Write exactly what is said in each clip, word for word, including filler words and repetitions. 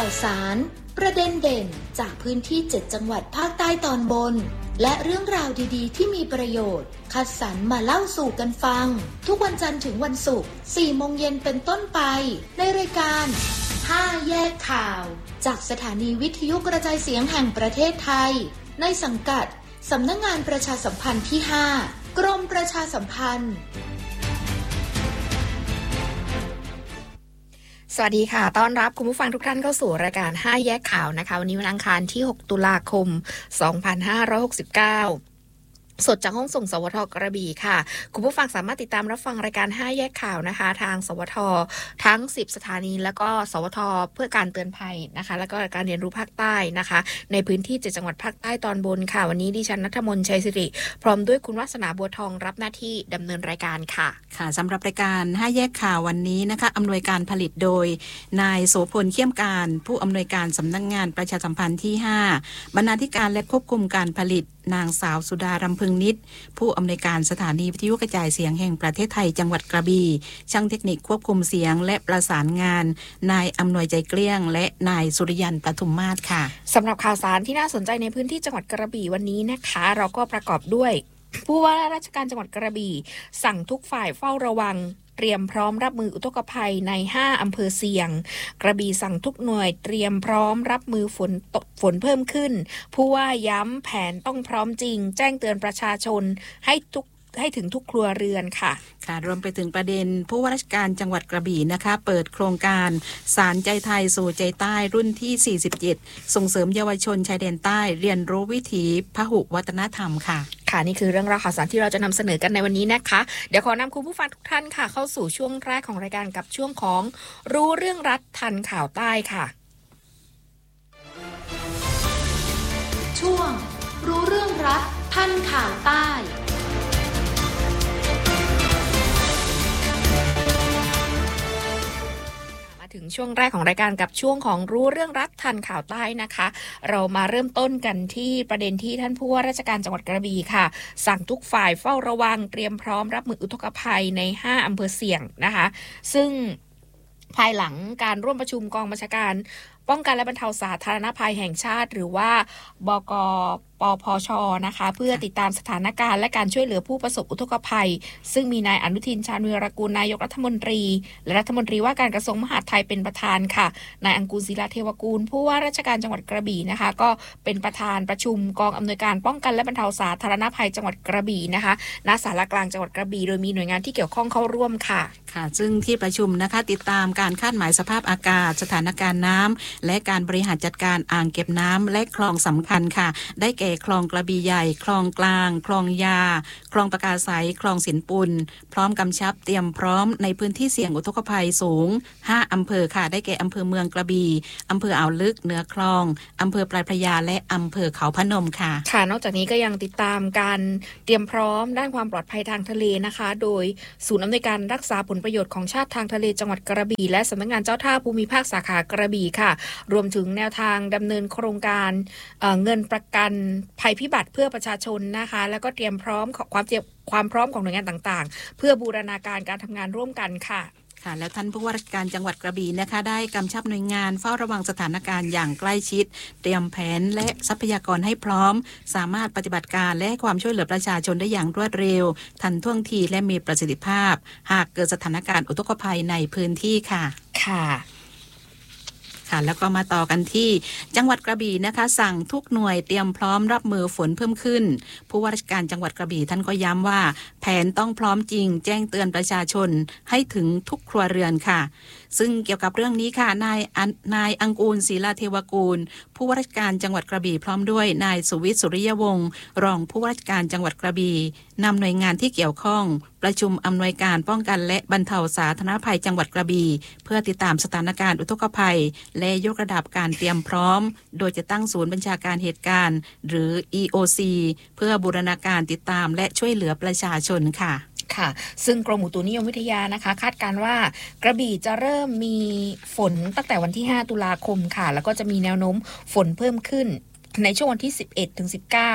าวสารประเด็นเด่นจากพื้นที่เจ็ดจังหวัดภาคใต้ตอนบนและเรื่องราวดีๆที่มีประโยชน์คัดสรรมาเล่าสู่กันฟังทุกวันจันทร์ถึงวันศุกร์ สี่โมงเย็นเป็นต้นไปในรายการห้าแยกข่าวจากสถานีวิทยุกระจายเสียงแห่งประเทศไทยในสังกัดสำนักงานประชาสัมพันธ์ที่ห้ากรมประชาสัมพันธ์สวัสดีค่ะต้อนรับคุณผู้ฟังทุกท่านเข้าสู่รายการห้าแยกข่าวนะคะวันนี้วันอังคารที่หกตุลาคมสองพันห้าร้อยหกสิบเก้าสดจากห้องส่งสวทกระบี่ค่ะคุณผู้ฟังสามารถติดตามรับฟังรายการห้าแยกข่าวนะคะทางสวททั้งสิบสถานีแล้วก็สวทเพื่อการเตือนภัยนะคะแล้วก็การเรียนรู้ภาคใต้นะคะในพื้นที่เจ็ดจังหวัดภาคใต้ตอนบนค่ะวันนี้ดิฉันณัฐมนต์ชัยสิริพร้อมด้วยคุณวาสนาบัวทองรับหน้าที่ดำเนินรายการค่ะค่ะสำหรับรายการห้าแยกข่าววันนี้นะคะอำนวยการผลิตโดยนายโสพลเขี้ยมการผู้อำนวยการสำนักงานประชาสัมพันธ์ที่ห้าบรรณาธิการและควบคุมการผลิตนางสาวสุดารำพึงนิตผู้อำนวยการสถานีวิทยุกระจายเสียงแห่งประเทศไทยจังหวัดกระบี่ช่างเทคนิคควบคุมเสียงและประสานงานนายอำนวยใจเกลี้ยงและนายสุริยันปทุมมาศค่ะสำหรับข่าวสารที่น่าสนใจในพื้นที่จังหวัดกระบี่วันนี้นะคะเราก็ประกอบด้วยผู้ว่าราชการจังหวัดกระบี่สั่งทุกฝ่ายเฝ้าระวังเตรียมพร้อมรับมืออุทกภัยในห้าอำเภอเสี่ยงกระบี่สั่งทุกหน่วยเตรียมพร้อมรับมือฝนตกฝนเพิ่มขึ้นผู้ว่าย้ำแผนต้องพร้อมจริงแจ้งเตือนประชาชนให้ทุกให้ถึงทุกครัวเรือนค่ะค่ะรวมไปถึงประเด็นผู้ว่าราชการจังหวัดกระบี่นะคะเปิดโครงการสารใจไทยสู่ใจใต้รุ่นที่สี่สิบเจ็ดส่งเสริมเยาวชนชายแดนใต้เรียนรู้วิถีพหุวัฒนธรรมค่ะค่ะนี่คือเรื่องราวข่าวสารที่เราจะนำเสนอกันในวันนี้นะคะเดี๋ยวขอนำคุณผู้ฟังทุกท่านค่ะเข้าสู่ช่วงแรกของรายการกับช่วงของรู้เรื่องรัฐทันข่าวใต้ค่ะช่วงรู้เรื่องรัฐทันข่าวใต้ถึงช่วงแรกของรายการกับช่วงของรู้เรื่องรัฐทันข่าวใต้นะคะเรามาเริ่มต้นกันที่ประเด็นที่ท่านผู้ว่าราชการจังหวัดกระบี่ค่ะสั่งทุกฝ่ายเฝ้าระวังเตรียมพร้อมรับมืออุทกภัยในห้าอำเภอเสี่ยงนะคะซึ่งภายหลังการร่วมประชุมกองบัญชาการป้องกันและบรรเทาสาธารณภัยแห่งชาติหรือว่าบก.ปพช.นะคะเพื่อติดตามสถานการณ์และการช่วยเหลือผู้ประสบอุทกภัยซึ่งมีนายอนุทินชาญวีรกูลนายกรัฐมนตรีและรัฐมนตรีว่าการกระทรวงมหาดไทยเป็นประธานค่ะนายอังกูลศิลาเทวกูลผู้ว่าราชการจังหวัดกระบี่นะคะก็เป็นประธานประชุมกองอำนวยการป้องกันและบรรเทาสาธารณภัยจังหวัดกระบี่นะคะณศาลากลางจังหวัดกระบี่โดยมีหน่วยงานที่เกี่ยวข้องเข้าร่วมค่ะค่ะซึ่งที่ประชุมนะคะติดตามการคาดหมายสภาพอากาศสถานการณ์น้ำและการบริหารจัดการอ่างเก็บน้ำและคลองสำคัญค่ะได้แก่คลองกระบี่ใหญ่คลองกลางคลองยาคลองปากาไสคลองสินปุลพร้อมกำชับเตรียมพร้อมในพื้นที่เสี่ยงอุทกภัยสูงห้าอำเภอค่ะได้แก่อำเภอเมืองกระบี่อำเภออ่าวลึกเหนือคลองอำเภอปลายพระยาและอำเภอเขาพนมค่ะค่ะนอกจากนี้ก็ยังติดตามการเตรียมพร้อมด้านความปลอดภัยทางทะเลนะคะโดยศูนย์อำนวยการรักษาผลประโยชน์ของชาติทางทะเลจังหวัดกระบี่และสำนักงานเจ้าท่าภูมิภาคสาขากระบี่ค่ะรวมถึงแนวทางดำเนินโครงการ เอ่อ เงินประกันภัยพิบัติเพื่อประชาชนนะคะแล้วก็เตรียมพร้อมความเตรียมความพร้อมของหน่วยงานต่างๆเพื่อบูรณาการการทำงานร่วมกันค่ะค่ะแล้วท่านผู้ว่าราชการจังหวัดกระบี่นะคะได้กำชับหน่วยงานเฝ้าระวังสถานการณ์อย่างใกล้ชิดเตรียมแผนและทรัพยากรให้พร้อมสามารถปฏิบัติการและให้ความช่วยเหลือประชาชนได้อย่างรวดเร็วทันท่วงทีและมีประสิทธิภาพหากเกิดสถานการณ์อุทกภัยในพื้นที่ค่ะค่ะแล้วก็มาต่อกันที่จังหวัดกระบี่นะคะสั่งทุกหน่วยเตรียมพร้อมรับมือฝนเพิ่มขึ้นผู้ว่าราชการจังหวัดกระบี่ท่านก็ย้ำว่าแผนต้องพร้อมจริงแจ้งเตือนประชาชนให้ถึงทุกครัวเรือนค่ะซึ่งเกี่ยวกับเรื่องนี้ค่ะนายนายอังกูลศิลาเทวกูลผู้ว่าราชการจังหวัดกระบี่พร้อมด้วยนายสุวิทย์สุริยวงศ์รองผู้ว่าราชการจังหวัดกระบี่นำหน่วยงานที่เกี่ยวข้องประชุมอำนวยการป้องกันและบรรเทาสาธารณภัยจังหวัดกระบี่เพื่อติดตามสถานการณ์อุทกภัยและยกระดับการเตรียมพร้อมโดยจะตั้งศูนย์บัญชาการเหตุการณ์หรือ อี โอ ซี เพื่อบูรณาการติดตามและช่วยเหลือประชาชนค่ะค่ะซึ่งกรมอุตุนิยมวิทยานะคะคาดการณ์ว่ากระบี่จะเริ่มมีฝนตั้งแต่วันที่ห้าตุลาคมค่ะแล้วก็จะมีแนวโน้มฝนเพิ่มขึ้นในช่วงวันที่สิบเอ็ดถึงสิบเก้า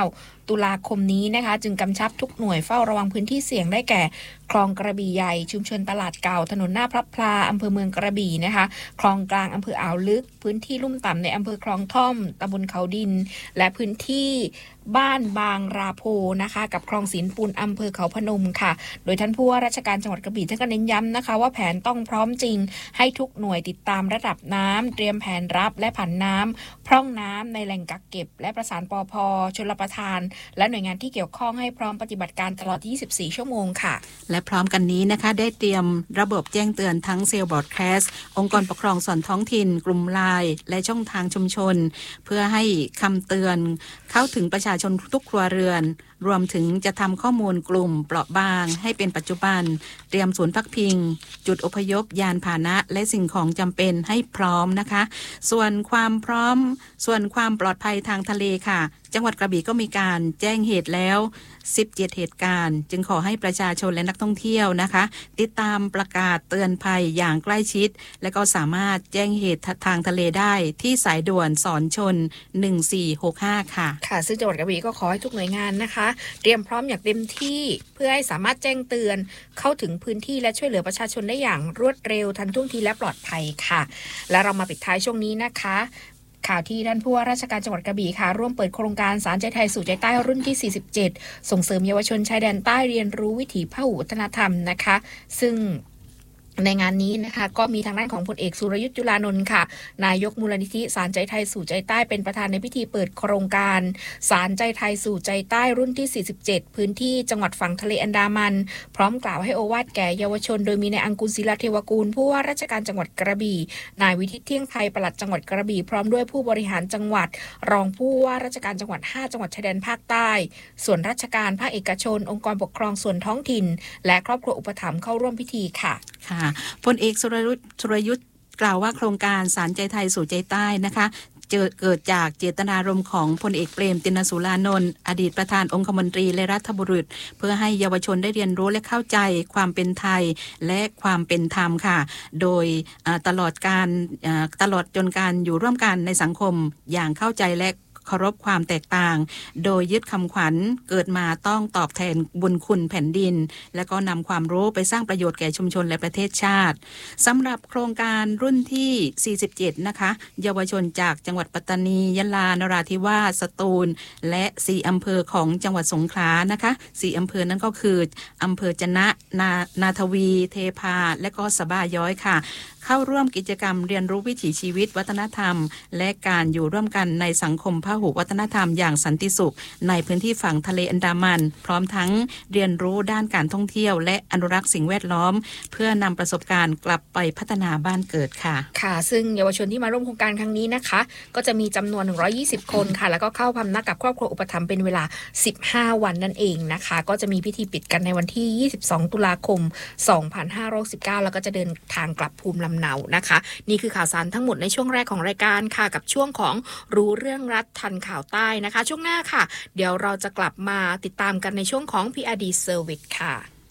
ตุลาคมนี้นะคะจึงกำชับทุกหน่วยเฝ้าระวังพื้นที่เสี่ยงได้แก่คลองกระบี่ใหญ่ชุมชนตลาดเก่าถนนหน้าพระพลาอำเภอเมืองกระบี่นะคะคลองกลางอำเภออ่าวลึกพื้นที่ลุ่มต่ำในอำเภอคลองท่อมตำบลเขาดินและพื้นที่บ้านบางราโพนะคะกับคลองศิลปูนอำเภอเขาพนมค่ะโดยท่านผู้ว่าราชการจังหวัดกระบี่ท่านก็เน้นย้ำนะคะว่าแผนต้องพร้อมจริงให้ทุกหน่วยติดตามระดับน้ำเตรียมแผนรับและผันน้ำพร่องน้ำในแหล่งกักเก็บและประสานปภ.ชลประทานและหน่วยงานที่เกี่ยวข้องให้พร้อมปฏิบัติการตลอดยี่สิบสี่ชั่วโมงค่ะและพร้อมกันนี้นะคะได้เตรียมระบบแจ้งเตือนทั้งเซลล์บอร์ดแคสต์องค์กรปกครองส่วนท้องถิ่นกลุ่มไลน์และช่องทางชุมชนเพื่อให้คำเตือนเข้าถึงประชาชนทุกครัวเรือนรวมถึงจะทำข้อมูลกลุ่มเปราะบางให้เป็นปัจจุบันเตรียมศูนย์พักพิงจุดอพยพยานพาหนะและสิ่งของจำเป็นให้พร้อมนะคะส่วนความพร้อมส่วนความปลอดภัยทางทะเลค่ะจังหวัดกระบี่ก็มีการแจ้งเหตุแล้วสิบเจ็ดเหตุการณ์จึงขอให้ประชาชนและนักท่องเที่ยวนะคะติดตามประกาศเตือนภัยอย่างใกล้ชิดและก็สามารถแจ้งเหตุทางทะเลได้ที่สายด่วนสอนชนหนึ่งสี่หกห้าค่ะค่ะซึ่งจังหวัดกระบี่ก็ขอให้ทุกหน่วยงานนะคะเตรียมพร้อมอย่างเต็มที่เพื่อให้สามารถแจ้งเตือนเข้าถึงพื้นที่และช่วยเหลือประชาชนได้อย่างรวดเร็วทันท่วงทีและปลอดภัยค่ะและเรามาปิดท้ายช่วงนี้นะคะข่าวที่ท่านผู้ว่าราชการจังหวัดกระบี่ค่ะร่วมเปิดโครงการสารใจไทยสู่ใจใต้รุ่นที่สี่สิบเจ็ดส่งเสริมเยาวชนชายแดนใต้เรียนรู้วิถีพหุวัฒนธรรมนะคะซึ่งในงานนี้นะคะก็มีทางด้านของพลเอกสุรยุทธจุลานนท์ค่ะนายกมูลนิธิสารใจไทยสู่ใจใต้เป็นประธานในพิธีเปิดโครงการสารใจไทยสู่ใจใต้รุ่นที่สี่สิบเจ็ดพื้นที่จังหวัดฝั่งทะเลอันดามันพร้อมกล่าวให้โอวาทแก่เยาวชนโดยมีนายอังกุลศิลาเทวกูลผู้ว่าราชการจังหวัดกระบี่นายวิทิตเที่ยงไทยปลัดจังหวัดกระบี่พร้อมด้วยผู้บริหารจังหวัดรองผู้ว่าราชการจังหวัดห้าจังหวัดชายแดนภาคใต้ส่วนราชการภาคเอกชนองค์กรปกครองส่วนท้องถิ่นและครอบครัวอุปถัมภ์เข้าร่วมพิธีค่ะค่ะพลเอกสุรยุทธสุรยุทธกล่าวว่าโครงการสารใจไทยสู่ใจใต้นะคะเกิดจากเจตนารมณ์ของพลเอกเปรมติณสุรานนท์อดีตประธานองคมนตรีและรัฐบุรุษเพื่อให้เยาวชนได้เรียนรู้และเข้าใจความเป็นไทยและความเป็นธรรมค่ะโดยตลอดการตลอดจนการอยู่ร่วมกันในสังคมอย่างเข้าใจและเคารพความแตกต่างโดยยึดคำขวัญเกิดมาต้องตอบแทนบุญคุณแผ่นดินและก็นำความรู้ไปสร้างประโยชน์แก่ชุมชนและประเทศชาติสำหรับโครงการรุ่นที่สี่สิบเจ็ดนะคะเยาวชนจากจังหวัดปัตตานียะลานราธิวาสสตูลและสี่อำเภอของจังหวัดสงขลานะคะสี่อำเภอนั้นก็คืออำเภอจะนะนานาทวีเทพาและก็สะบ้าย้อยค่ะเข้าร่วมกิจกรรมเรียนรู้วิถีชีวิตวัฒนธรรมและการอยู่ร่วมกันในสังคมพหุวัฒนธรรมอย่างสันติสุขในพื้นที่ฝั่งทะเลอันดามันพร้อมทั้งเรียนรู้ด้านการท่องเที่ยวและอนุรักษ์สิ่งแวดล้อมเพื่อนำประสบการณ์กลับไปพัฒนาบ้านเกิดค่ะค่ะซึ่งเยาวชนที่มาร่วมโครงการครั้งนี้นะคะก็จะมีจำนวนหนึ่งร้อยยี่สิบคนค่ะแล้วก็เข้าพำนักกับครอบครัวอุปถัมภ์เป็นเวลาสิบห้าวันนั่นเองนะคะก็จะมีพิธีปิดกันในวันที่ยี่สิบสองตุลาคมสองพันห้าร้อยสิบเก้าแล้วก็จะเดินทางกลับภูมิลำเนานะคะนี่คือข่าวสารทั้งหมดในช่วงแรกของรายการค่ะกับช่วงของรู้เรื่องรัฐทันข่าวใต้นะคะช่วงหน้าค่ะเดี๋ยวเราจะกลับมาติดตามกันในช่วงของ พี อาร์ ดี Service ค่ะ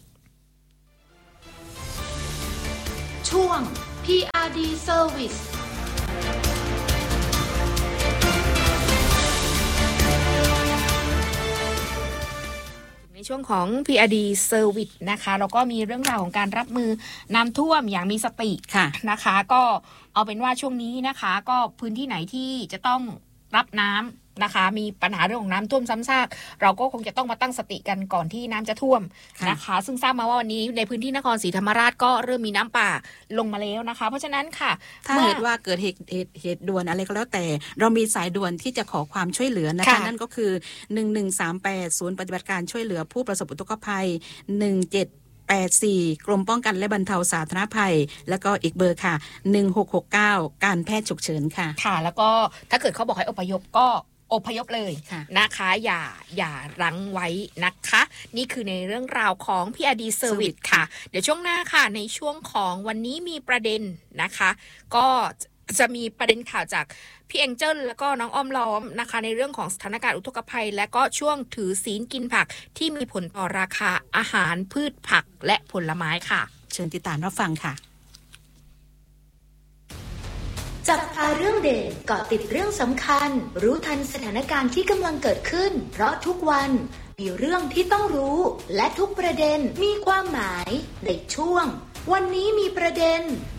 ช่วง พี อาร์ ดี Service ในช่วงของ พี อาร์ ดี Service นะคะเราก็มีเรื่องราวของการรับมือน้ำท่วมอย่างมีสตินะคะก็เอาเป็นว่าช่วงนี้นะคะก็พื้นที่ไหนที่จะต้องรับน้ำนะคะมีปัญหาเรื่องของน้ำท่วมซ้ำซากเราก็คงจะต้องมาตั้งสติกันก่อนที่น้ำจะท่วมนะคะซึ่งทราบมาว่าวันนี้ในพื้นที่นครศรีธรรมราชก็เริ่มมีน้ำป่าลงมาแล้วนะคะเพราะฉะนั้นค่ะถ้าเหตุว่าเกิดเหตุเหตุเหตุด่วนอะไรก็แล้วแต่เรามีสายด่วนที่จะขอความช่วยเหลือนะคะนั่นก็คือหนึ่งหนึ่งสามแปดศูนย์ปฏิบัติการช่วยเหลือผู้ประสบอุทกภัยหนึ่งเจ็ดแปดสี่กรมป้องกันและบรรเทาสาธารณภัยแล้วก็อีกเบอร์ค่ะหนึ่งหกหกเก้าการแพทย์ฉุกเฉินค่ะค่ะแล้วก็ถ้าเกิดเขาบอกให้อพยพก็อพยพเลยนะคะอย่าอย่ารั้งไว้นะคะนี่คือในเรื่องราวของ พี อาร์ ดี Service ค่ะเดี๋ยวช่วงหน้าค่ะในช่วงของวันนี้มีประเด็นนะคะก็จะมีประเด็นข่าวจากพี่เอ็งเจิ้ลแล้วก็น้องอ้อมล้อมนะคะในเรื่องของสถานการณ์อุทกภัยและก็ช่วงถือศีลกินผักที่มีผลต่อราคาอาหารพืชผักและผลไม้ค่ะเชิญติดตามรับฟังค่ะจับพาเรื่องเด่นเกาะติดเรื่องสำคัญรู้ทันสถานการณ์ที่กำลังเกิดขึ้นเพราะทุกวันมีเรื่องที่ต้องรู้และทุกประเด็นมีความหมายในช่วงวันนี้มีประเด็น